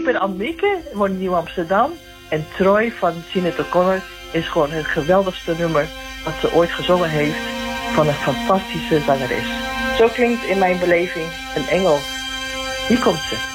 Ik ben Annemieke, woon in Nieuw-Amsterdam. En Troy van Sinead O'Connor is gewoon het geweldigste nummer wat ze ooit gezongen heeft van een fantastische zangeres. Zo klinkt in mijn beleving een engel. Hier komt ze.